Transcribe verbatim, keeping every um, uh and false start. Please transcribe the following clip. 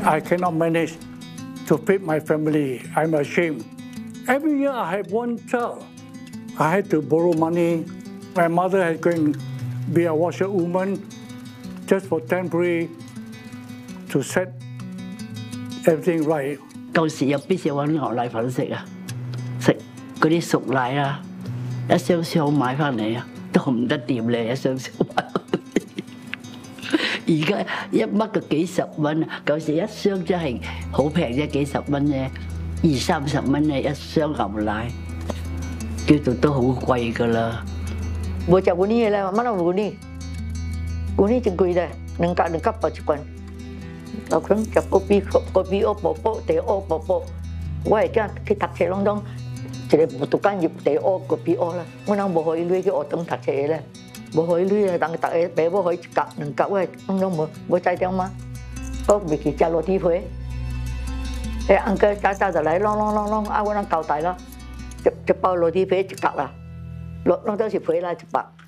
I cannot manage to feed my family. I'm ashamed. Every year I have one child. I had to borrow money. My mother had going to be a washerwoman just for temporary to set everything right. 舊時有必要揾牛奶粉食啊，食嗰啲熟奶啊，一箱箱買翻嚟啊，都唔得掂咧，一箱箱買。而家一乜嘅幾十蚊啊，舊時一箱真係好平啫，幾十蚊啫，二三十蚊咧一箱牛奶，叫做都好貴噶啦。 冇食嗰啲嘢咧，乜都冇嗰啲，嗰啲正貴咧，兩格兩格八十蚊。老公食嗰邊嗰邊屋婆婆，地屋婆婆，我係驚去讀冊啷當，一個讀緊入地屋嗰邊屋啦，我諗冇可以攞去學堂讀冊咧。冇可以攞啊！等大家俾我可以一格兩格，我當中冇冇再點嘛？我未去食落地皮，誒，安哥早早就嚟啷啷啷啷，啊，我啷交代啦，一一包落地皮一格啦，落啷都是皮啦一百。